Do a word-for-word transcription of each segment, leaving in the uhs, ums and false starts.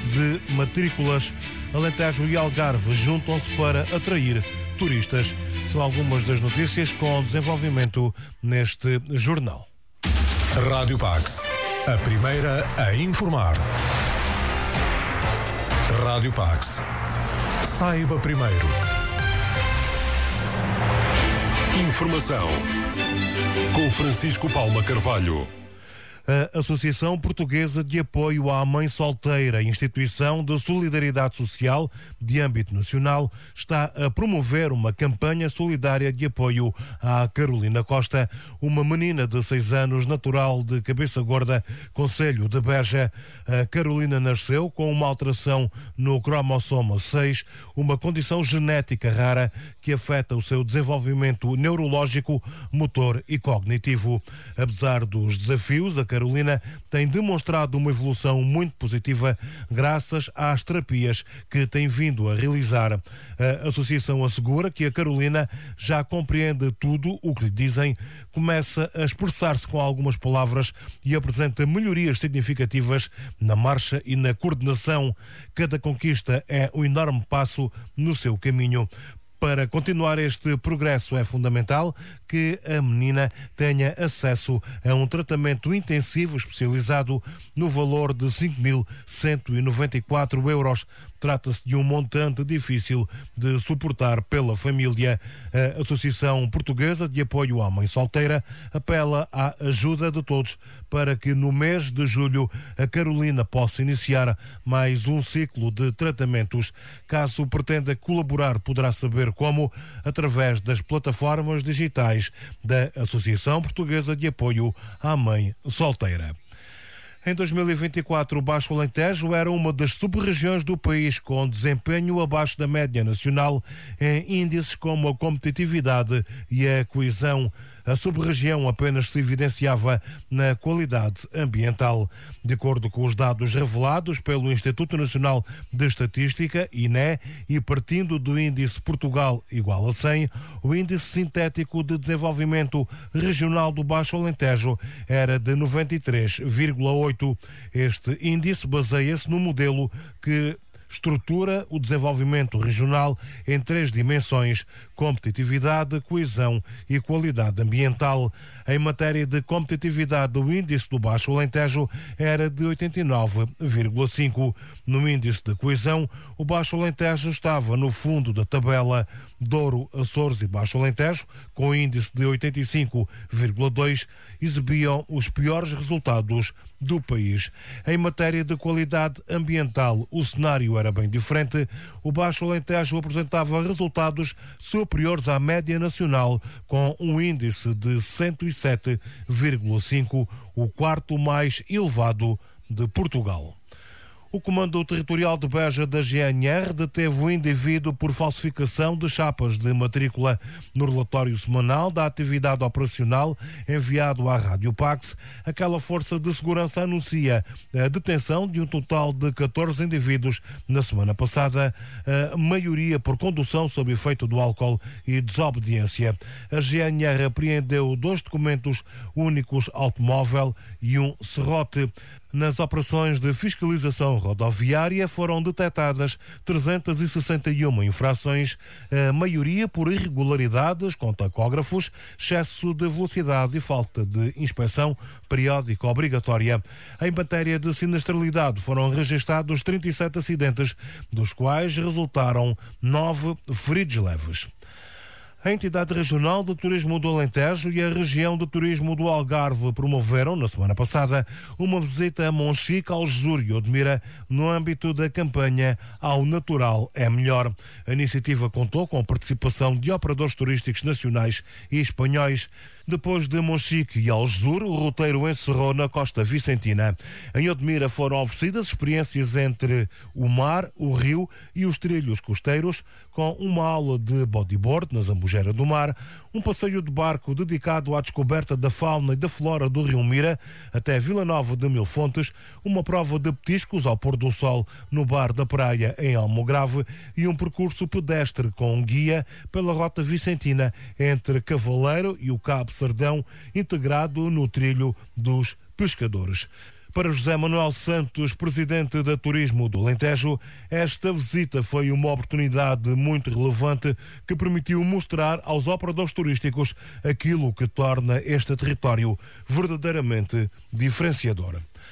de matrículas. Alentejo e Algarve juntam-se para atrair turistas. São algumas das notícias com desenvolvimento neste jornal. Rádio Pax, a primeira a informar. Rádio Pax. Saiba primeiro. Informação com Francisco Palma Carvalho. A Associação Portuguesa de Apoio à Mãe Solteira, instituição de solidariedade social de âmbito nacional, está a promover uma campanha solidária de apoio à Carolina Costa, uma menina de seis anos, natural de Cabeça Gorda, concelho de Beja. A Carolina nasceu com uma alteração no cromossoma seis, uma condição genética rara que afeta o seu desenvolvimento neurológico, motor e cognitivo. Apesar dos desafios, a Carolina tem demonstrado uma evolução muito positiva graças às terapias que tem vindo a realizar. A associação assegura que a Carolina já compreende tudo o que lhe dizem, começa a expressar-se com algumas palavras e apresenta melhorias significativas na marcha e na coordenação. Cada conquista é um enorme passo no seu caminho. Para continuar este progresso é fundamental que a menina tenha acesso a um tratamento intensivo especializado no valor de cinco mil cento e noventa e quatro euros. Trata-se de um montante difícil de suportar pela família. A Associação Portuguesa de Apoio à Mãe Solteira apela à ajuda de todos para que no mês de julho a Carolina possa iniciar mais um ciclo de tratamentos. Caso pretenda colaborar, poderá saber como através das plataformas digitais da Associação Portuguesa de Apoio à Mãe Solteira. Em dois mil e vinte e quatro, o Baixo Alentejo era uma das sub-regiões do país com desempenho abaixo da média nacional em índices como a competitividade e a coesão. A sub-região apenas se evidenciava na qualidade ambiental. De acordo com os dados revelados pelo Instituto Nacional de Estatística, I N E, e partindo do índice Portugal igual a cem, o índice sintético de desenvolvimento regional do Baixo Alentejo era de noventa e três vírgula oito. Este índice baseia-se no modelo que estrutura o desenvolvimento regional em três dimensões: competitividade, coesão e qualidade ambiental. Em matéria de competitividade, o índice do Baixo Alentejo era de oitenta e nove vírgula cinco. No índice de coesão, o Baixo Alentejo estava no fundo da tabela. Douro, Açores e Baixo Alentejo, com índice de oitenta e cinco vírgula dois, exibiam os piores resultados do país. Em matéria de qualidade ambiental, o cenário era bem diferente. O Baixo Alentejo apresentava resultados superiores à média nacional, com um índice de cento e sete vírgula cinco, o quarto mais elevado de Portugal. O Comando Territorial de Beja da G N R deteve o indivíduo por falsificação de chapas de matrícula. No relatório semanal da atividade operacional enviado à Rádio Pax, aquela força de segurança anuncia a detenção de um total de catorze indivíduos na semana passada, a maioria por condução sob efeito do álcool e desobediência. A G N R apreendeu dois documentos únicos automóvel e um serrote. Nas operações de fiscalização rodoviária foram detectadas trezentas e sessenta e uma infrações, a maioria por irregularidades com tacógrafos, excesso de velocidade e falta de inspeção periódica obrigatória. Em matéria de sinistralidade foram registrados trinta e sete acidentes, dos quais resultaram nove feridos leves. A Entidade Regional de Turismo do Alentejo e a Região de Turismo do Algarve promoveram, na semana passada, uma visita a Monchique, Algesur e Odmira no âmbito da campanha Ao Natural é Melhor. A iniciativa contou com a participação de operadores turísticos nacionais e espanhóis. Depois de Monchique e Algesur, o roteiro encerrou na Costa Vicentina. Em Odmira foram oferecidas experiências entre o mar, o rio e os trilhos costeiros, com uma aula de bodyboard na Zambujeira do Mar, um passeio de barco dedicado à descoberta da fauna e da flora do Rio Mira até Vila Nova de Mil Fontes, uma prova de petiscos ao pôr do sol no bar da praia em Almograve e um percurso pedestre com um guia pela Rota Vicentina entre Cavaleiro e o Cabo Sardão, integrado no trilho dos pescadores. Para José Manuel Santos, presidente da Turismo do Alentejo, esta visita foi uma oportunidade muito relevante que permitiu mostrar aos operadores turísticos aquilo que torna este território verdadeiramente diferenciador.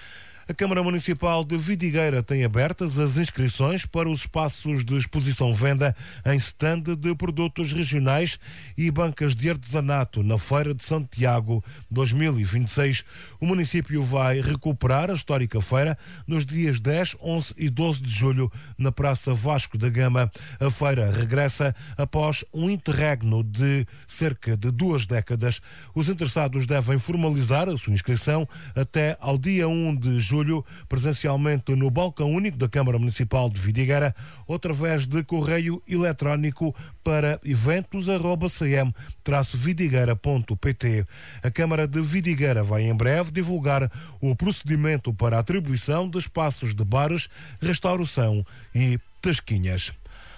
A Câmara Municipal de Vidigueira tem abertas as inscrições para os espaços de exposição-venda em stand de produtos regionais e bancas de artesanato na Feira de Santiago dois mil e vinte e seis. O município vai recuperar a histórica feira nos dias dez, onze e doze de julho na Praça Vasco da Gama. A feira regressa após um interregno de cerca de duas décadas. Os interessados devem formalizar a sua inscrição até ao dia um de julho. Julho, presencialmente no balcão único da Câmara Municipal de Vidigueira ou através de correio eletrónico para eventos arroba c m traço vidigueira ponto p t. A Câmara de Vidigueira vai em breve divulgar o procedimento para a atribuição de espaços de bares, restauração e tasquinhas.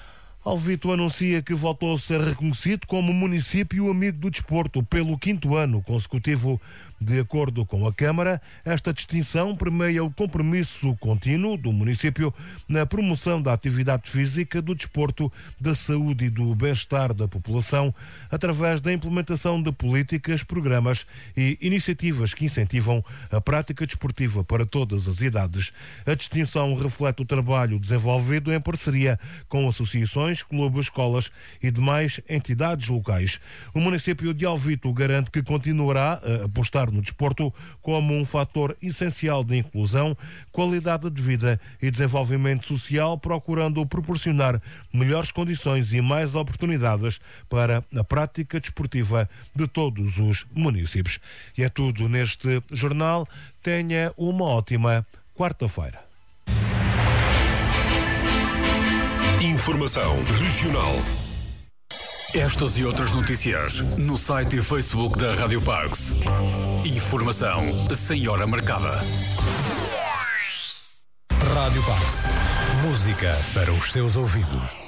Alvito anuncia que voltou a ser reconhecido como município amigo do desporto pelo quinto ano consecutivo. De acordo com a Câmara, esta distinção permeia o compromisso contínuo do município na promoção da atividade física, do desporto, da saúde e do bem-estar da população, através da implementação de políticas, programas e iniciativas que incentivam a prática desportiva para todas as idades. A distinção reflete o trabalho desenvolvido em parceria com associações, clubes, escolas e demais entidades locais. O município de Alvito garante que continuará a apostar no desporto como um fator essencial de inclusão, qualidade de vida e desenvolvimento social, procurando proporcionar melhores condições e mais oportunidades para a prática desportiva de todos os municípios. E é tudo neste jornal. Tenha uma ótima quarta-feira. Informação regional. Estas e outras notícias no site e Facebook da Rádio Pax. Informação sem hora marcada. Rádio Pax. Música para os seus ouvidos.